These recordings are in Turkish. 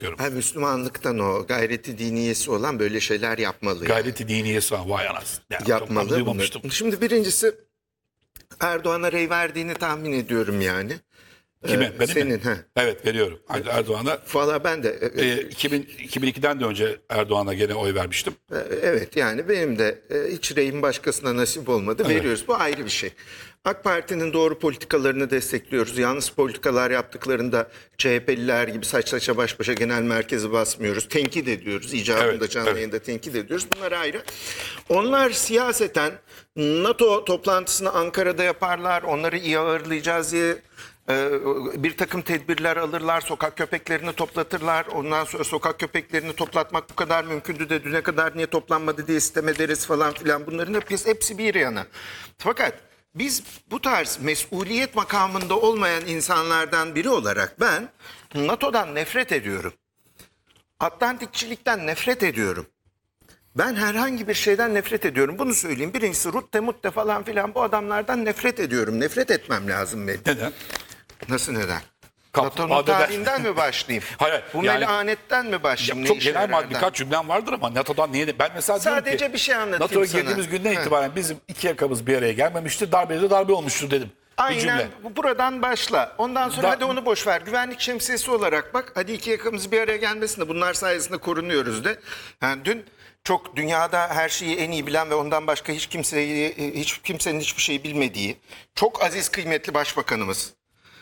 Ha, Müslümanlıktan o gayreti diniyesi olan böyle şeyler yapmalı. Yani. Gayreti diniyesi var. Vay anasını. Yani Yapmalı. duymamıştım. Şimdi birincisi Erdoğan'a rey verdiğini tahmin ediyorum yani. Kime? Benim senin, mi? Evet veriyorum. Erdoğan'a. Valla ben de 2002'den de önce Erdoğan'a gene oy vermiştim. evet yani benim de hiç reyim başkasına nasip olmadı. Evet. Veriyoruz. Bu ayrı bir şey. AK Parti'nin doğru politikalarını destekliyoruz. Yanlış politikalar yaptıklarında CHP'liler gibi saç saça baş başa genel merkezi basmıyoruz. Tenkit ediyoruz. İcabında Evet, canlı yayında tenkit ediyoruz. Bunlar ayrı. Onlar siyaseten NATO toplantısını Ankara'da yaparlar. Onları iyi ağırlayacağız diye bir takım tedbirler alırlar, sokak köpeklerini toplatırlar. Ondan sonra sokak köpeklerini toplatmak bu kadar mümkündü de düne kadar niye toplanmadı diye sitem ederiz falan filan. Bunların hepsi bir yana. Fakat biz bu tarz mesuliyet makamında olmayan insanlardan biri olarak ben NATO'dan nefret ediyorum. Atlantikçilikten nefret ediyorum. Ben herhangi bir şeyden nefret ediyorum. Bunu söyleyeyim. Birincisi Rutte Mutte falan filan bu adamlardan nefret ediyorum. Nefret etmem lazım benim. Neden? Nasıl neden? Kapatmadan. NATO'nun tarihinden mi başlayayım? Hayır, Bu yani- melanetten mi başlayayım? Çok genel birkaç cümlem vardır ama NATO'dan niye? Ben mesela diyorum Sadece ki, bir şey anlatayım NATO'ya sana. girdiğimiz günden itibaren bizim iki yakamız bir araya gelmemiştir. Darbede darbe olmuştur dedim. Bir cümle. Aynen buradan başla. Ondan sonra hadi onu boş ver. Güvenlik şemsiyesi olarak bak. Hadi iki yakamız bir araya gelmesin de bunlar sayesinde korunuyoruz de. Yani dün çok dünyada her şeyi en iyi bilen ve ondan başka hiç kimsenin hiçbir şey bilmediği çok aziz kıymetli başbakanımız.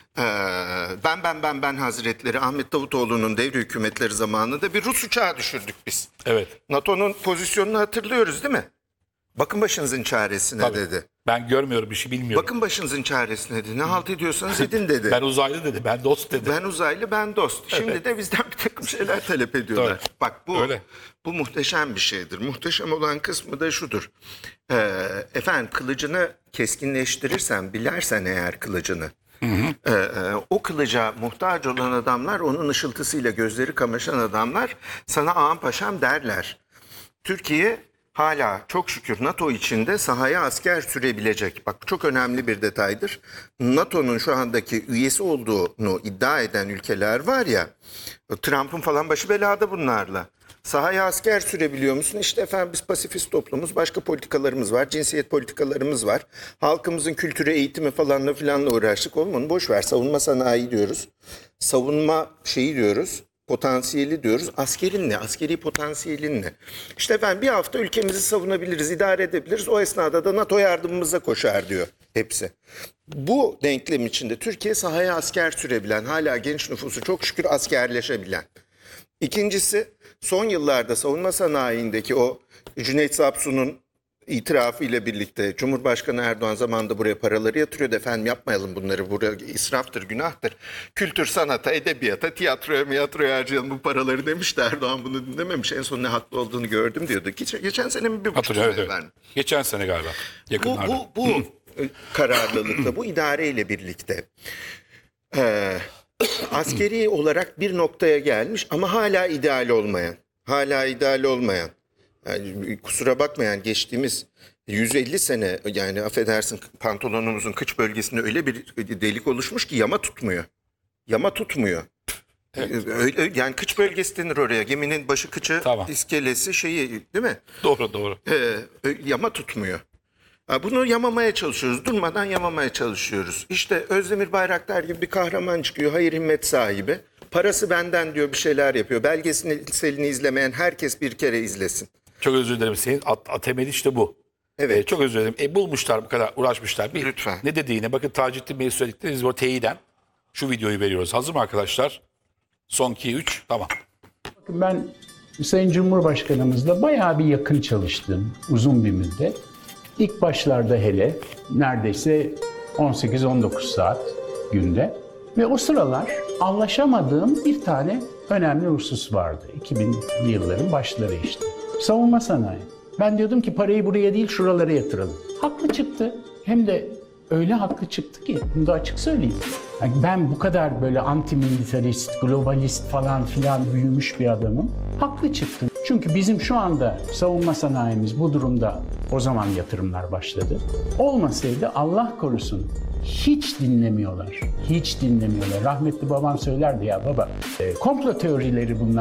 Ben Hazretleri Ahmet Davutoğlu'nun devri hükümetleri zamanında bir Rus uçağı düşürdük biz. Evet. NATO'nun pozisyonunu hatırlıyoruz değil mi? Bakın başınızın çaresine Tabii. dedi. Ben görmüyorum bir şey bilmiyorum. Bakın başınızın çaresine dedi. Ne halt ediyorsanız edin dedi. Ben uzaylı dedi. Ben dost dedi. Ben uzaylı, ben dost. Şimdi de bizden bir takım şeyler talep ediyorlar. Tabii. Bak Öyle. bu muhteşem bir şeydir. Muhteşem olan kısmı da şudur. Efendim kılıcını keskinleştirirsen, bilersen eğer kılıcını, o kılıca muhtaç olan adamlar, onun ışıltısıyla gözleri kamaşan adamlar sana ağam paşam derler. Türkiye hala çok şükür NATO içinde sahaya asker sürebilecek. Bak çok önemli bir detaydır. NATO'nun şu andaki üyesi olduğunu iddia eden ülkeler var ya, Trump'ın falan başı belada bunlarla. Sahaya asker sürebiliyor musun? İşte efendim biz pasifist toplumuz, başka politikalarımız var, cinsiyet politikalarımız var. Halkımızın kültürü, eğitimi falanla filanla uğraştık. Oğlum onu boş ver. Savunma sanayi diyoruz. Savunma şeyi diyoruz. Potansiyeli diyoruz. Askerin ne? Askeri potansiyelin ne? İşte efendim bir hafta ülkemizi savunabiliriz, idare edebiliriz. O esnada da NATO yardımımıza koşar diyor hepsi. Bu denklem içinde Türkiye sahaya asker sürebilen, hala genç nüfusu çok şükür askerleşebilen. İkincisi son yıllarda savunma sanayindeki o Cüneyt Sapsu'nun itirafı ile birlikte Cumhurbaşkanı Erdoğan zamanında buraya paraları yatırıyordu. Efendim yapmayalım bunları, buraya israftır, günahtır. Kültür, sanata, edebiyata, tiyatroya harcayalım bu paraları demişti. Erdoğan bunu dinlememiş. En son ne haklı olduğunu gördüm diyordu. Geçen sene mi bir buçuk sene Evet. efendim. Geçen sene galiba. Yakınlarda. Bu kararlılıkla, bu idareyle birlikte askeri olarak bir noktaya gelmiş ama hala ideal olmayan. Yani kusura bakmayan geçtiğimiz 150 sene yani affedersin pantolonumuzun kıç bölgesinde öyle bir delik oluşmuş ki yama tutmuyor. Evet. Öyle, yani kıç bölgesi denir oraya. Geminin başı kıçı, Tamam. iskelesi şeyi değil mi? Doğru. Yama tutmuyor. Bunu yamamaya çalışıyoruz. Durmadan yamamaya çalışıyoruz. İşte Özdemir Bayraktar gibi bir kahraman çıkıyor. Hayır himmet sahibi. Parası benden diyor, bir şeyler yapıyor. Belgeselini izlemeyen herkes bir kere izlesin. Çok özür dilerim. Senin temeli işte bu. Evet. Çok özür dilerim. Bulmuşlar bu kadar uğraşmışlar. Lütfen. Ne dediğine bakın, Taceddin Bey söyledikleri biz o teyiden şu videoyu veriyoruz. Hazır mı arkadaşlar? Son 2-3 tamam. Ben Sayın Cumhurbaşkanımızla bayağı bir yakın çalıştım uzun bir müddet. İlk başlarda hele neredeyse 18-19 saat günde ve o sıralar anlaşamadığım bir tane önemli husus vardı. 2000'li yılların başları işte. Savunma sanayi. Ben diyordum ki parayı buraya değil şuralara yatıralım. Haklı çıktı. Hem de öyle haklı çıktı ki bunu da açık söyleyeyim. Yani ben bu kadar böyle anti-militarist, globalist falan filan büyümüş bir adamım. Haklı çıktım. Çünkü bizim şu anda savunma sanayimiz bu durumda, o zaman yatırımlar başladı. Olmasaydı Allah korusun hiç dinlemiyorlar. Hiç dinlemiyorlar. Rahmetli babam söylerdi ya baba, komplo teorileri bunlar.